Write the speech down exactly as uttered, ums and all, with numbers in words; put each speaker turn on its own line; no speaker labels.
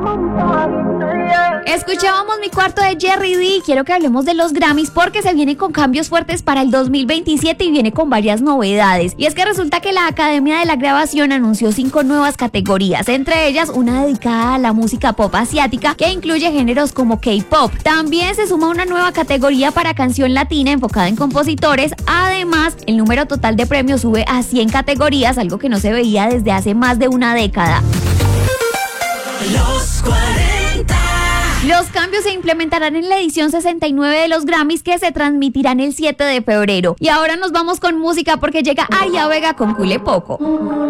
Escuchábamos Mi Cuarto de Jerry D. Quiero que hablemos de los Grammys porque se viene con cambios fuertes para el dos mil veintisiete y viene con varias novedades. Y es que resulta que la Academia de la Grabación anunció cinco nuevas categorías, entre ellas una dedicada a la música pop asiática que incluye géneros como K-pop. También se suma una nueva categoría para canción latina enfocada en compositores. Además, el número total de premios sube a cien categorías, algo que no se veía desde hace más de una década.
Los cuarenta.
Los cambios se implementarán en la edición sesenta y nueve de los Grammys, que se transmitirán el siete de febrero. Y ahora nos vamos con música porque llega Aria Vega con Cule Poco.